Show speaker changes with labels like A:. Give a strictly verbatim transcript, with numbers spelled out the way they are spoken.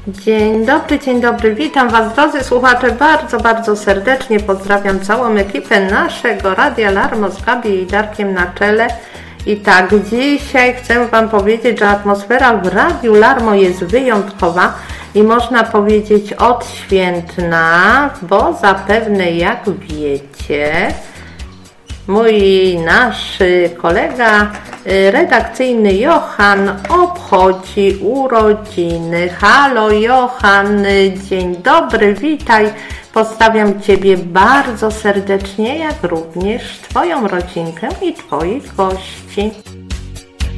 A: Dzień dobry, dzień dobry, witam Was drodzy słuchacze bardzo, bardzo serdecznie, pozdrawiam całą ekipę naszego Radia Larmo z Gabi i Darkiem na czele. I tak, dzisiaj chcę Wam powiedzieć, że atmosfera w Radiu Larmo jest wyjątkowa i można powiedzieć odświętna, bo zapewne jak wiecie, mój nasz kolega redakcyjny Johan obchodzi urodziny. Halo Johan, dzień dobry, witaj. Pozdrawiam Ciebie bardzo serdecznie, jak również Twoją rodzinkę i Twoich gości.